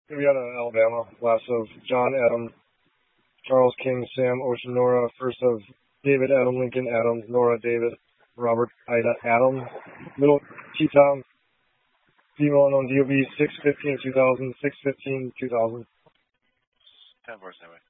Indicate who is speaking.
Speaker 1: Indiana, Alabama. Last of John Adam, Charles King, Sam Ocean, Nora. First of David Adam, Lincoln Adams, Nora David, Robert Ida Adam. Middle T-Tom, female unknown DOB 6/15/2000, 6/15/2000.
Speaker 2: 10-4 standby.